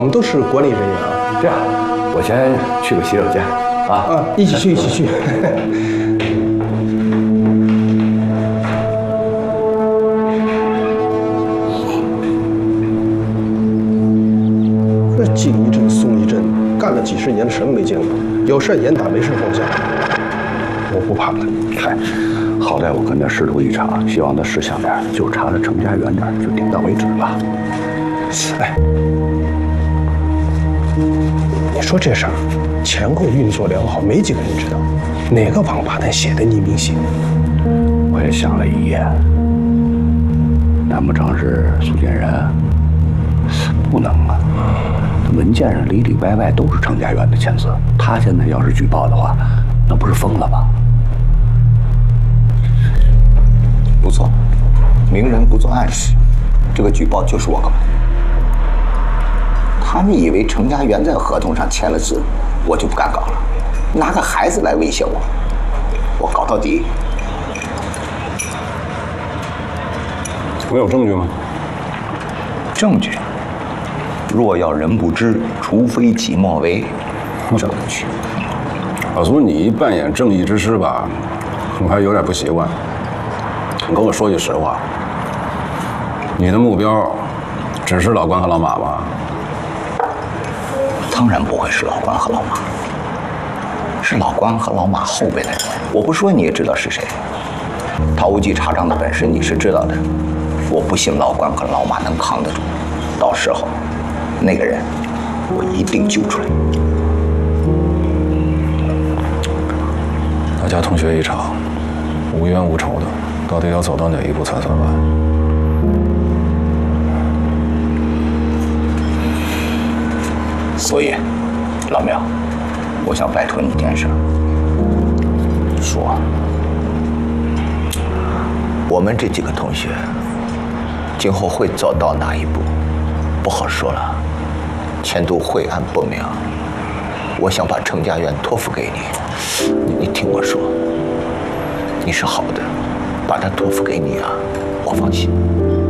我们都是国内人员啊。 这样，我先去个洗手间啊。 一起去，一起去。这敬一阵送一阵，干了几十年的什么没见过？有事严打，没事放下。我不怕了。 嗨，好歹我跟他师徒一场，希望他识相点，就差了程家远点，就点到为止了。 哎，你说这事儿前后运作良好，没几个人知道，哪个王八蛋写的匿名信？ 我也想了一夜，难不成是苏建仁？不能啊，文件上里里外外都是程家远的签字，他现在要是举报的话，那不是疯了吗？ 不错，明人不做暗事，这个举报就是我搞的。他们以为程家元在合同上签了字，我就不敢搞了，拿个孩子来威胁我，我搞到底。 我有证据吗？ 证据？若要人不知，除非己莫为。证据？ 老苏，你扮演正义之师吧，我还有点不习惯。你跟我说句实话，你的目标只是老关和老马吗？ 当然不会是老关和老马，是老关和老马后边的人。我不说你也知道是谁。陶无忌查账的本事你是知道的，我不信老关和老马能扛得住。到时候，那个人我一定揪出来。 大家同学一场，无冤无仇的，到底要走到哪一步才算完？ 所以，老苗，我想拜托你一件事。 说， 我们这几个同学，今后会走到哪一步，不好说了，前途晦暗不明。我想把程家园托付给你，你听我说，你是好的，把它托付给你啊，我放心。